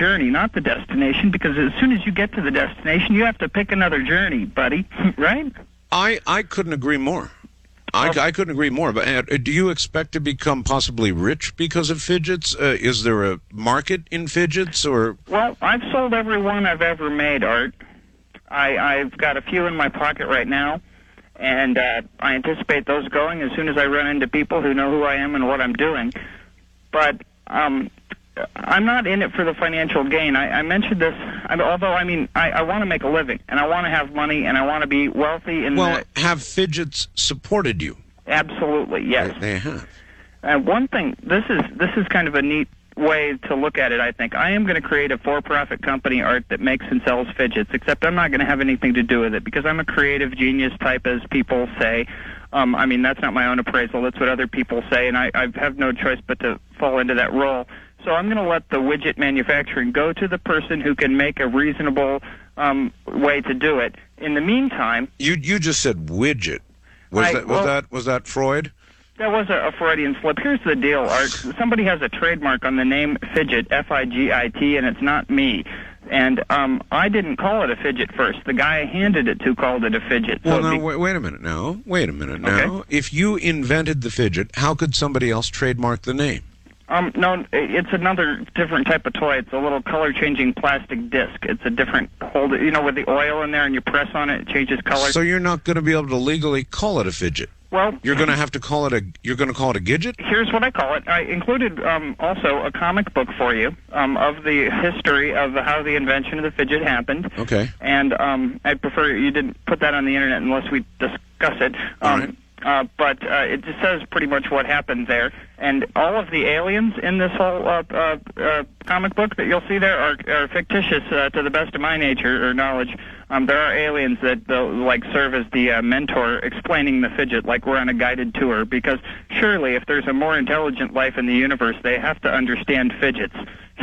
journey, not the destination, because as soon as you get to the destination, you have to pick another journey, buddy, right? I couldn't agree more. I couldn't agree more. But do you expect to become possibly rich because of fidgets? Is there a market in fidgets, or? Well, I've sold every one I've ever made, Art. I've got a few in my pocket right now, and I anticipate those going as soon as I run into people who know who I am and what I'm doing. But I'm not in it for the financial gain. I mentioned this, although, I want to make a living, and I want to have money, and I want to be wealthy. Have fidgets supported you? Absolutely, yes. They have. One thing, this is kind of a neat way to look at it, I think. I am going to create a for-profit company, Art, that makes and sells fidgets, except I'm not going to have anything to do with it, because I'm a creative genius type, as people say. That's not my own appraisal. That's what other people say, and I have no choice but to fall into that role. So I'm going to let the widget manufacturing go to the person who can make a reasonable way to do it. In the meantime... You just said widget. Was that Freud? That was a Freudian slip. Here's the deal, Art. Somebody has a trademark on the name Fidget, F-I-G-I-T, and it's not me. And I didn't call it a fidget first. The guy I handed it to called it a fidget. Well, now, wait a minute now. Okay. If you invented the fidget, how could somebody else trademark the name? No, it's another different type of toy. It's a little color-changing plastic disc. It's a different holder, with the oil in there, and you press on it, it changes color. So you're not going to be able to legally call it a fidget? Well, you're going to have to call it a gidget? Here's what I call it. I included also a comic book for you of the history of how the invention of the fidget happened. Okay. And I prefer you didn't put that on the internet unless we discuss it. All right. But it just says pretty much what happened there. And all of the aliens in this whole comic book that you'll see there are fictitious to the best of my nature or knowledge. There are aliens that serve as the mentor explaining the fidget like we're on a guided tour, because surely if there's a more intelligent life in the universe, they have to understand fidgets,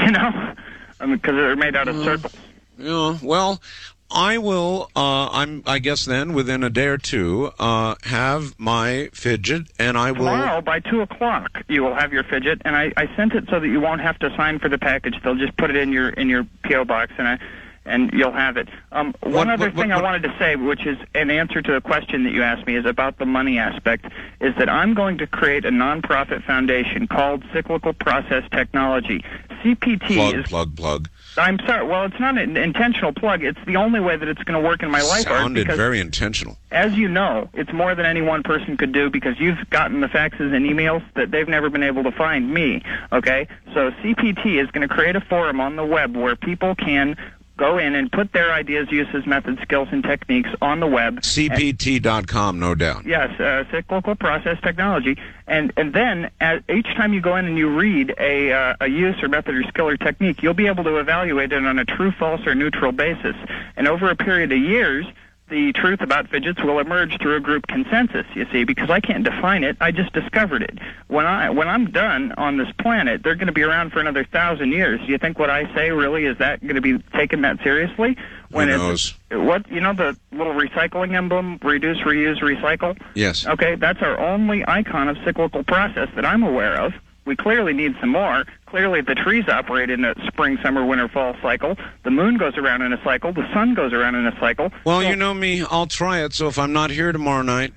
because they're made out of circles. Yeah, well... I will, I guess then, within a day or two, have my fidget, and I will... Tomorrow, by 2 o'clock, you will have your fidget, and I sent it so that you won't have to sign for the package. They'll just put it in your P.O. box, and you'll have it. One other thing I wanted to say, which is an answer to a question that you asked me, is about the money aspect, is that I'm going to create a nonprofit foundation called Cyclical Process Technology. CPT Plug. I'm sorry. Well, it's not an intentional plug. It's the only way that it's going to work in my life. Sounded very intentional. As you know, it's more than any one person could do, because you've gotten the faxes and emails that they've never been able to find me, okay? So CPT is going to create a forum on the web where people can go in and put their ideas, uses, methods, skills, and techniques on the web. CPT.com, no doubt. Yes, Cyclical Process Technology. And then each time you go in and you read a use or method or skill or technique, you'll be able to evaluate it on a true, false, or neutral basis. And over a period of years, the truth about fidgets will emerge through a group consensus, you see, because I can't define it. I just discovered it. When I'm done on this planet, they're going to be around for another 1,000 years. Do you think what I say really is that going to be taken that seriously? Who knows? The little recycling emblem, reduce, reuse, recycle? Yes. Okay, that's our only icon of cyclical process that I'm aware of. We clearly need some more. Clearly, the trees operate in a spring, summer, winter, fall cycle. The moon goes around in a cycle. The sun goes around in a cycle. Well, you know me. I'll try it, so if I'm not here tomorrow night...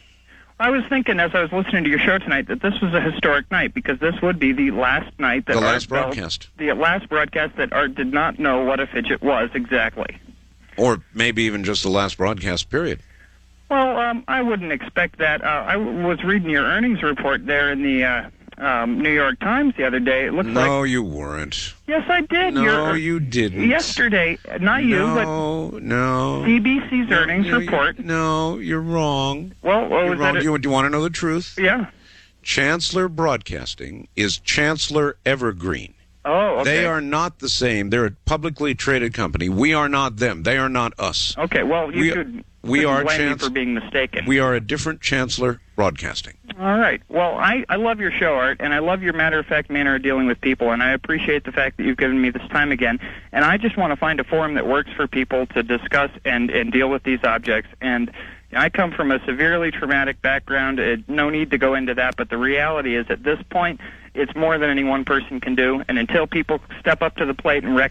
I was thinking, as I was listening to your show tonight, that this was a historic night, because this would be the last night that... The last broadcast. The last broadcast that Art did not know what a fidget was exactly. Or maybe even just the last broadcast, period. Well, I wouldn't expect that. I was reading your earnings report there in the... New York Times the other day. It looks like... No, you weren't. Yes, I did. No, you didn't. Yesterday, not you, but... No. CBC's earnings report. No, you're wrong. Well, you're wrong. Do you want to know the truth? Yeah. Chancellor Broadcasting is Chancellor Evergreen. Oh, okay. They are not the same. They're a publicly traded company. We are not them. They are not us. Okay, well, you should blame me for being mistaken. We are a different Chancellor Broadcasting. All right. Well, I love your show, Art, and I love your matter-of-fact manner of dealing with people, and I appreciate the fact that you've given me this time again. And I just want to find a forum that works for people to discuss and deal with these objects. And I come from a severely traumatic background. No need to go into that, but the reality is at this point, it's more than any one person can do. And until people step up to the plate and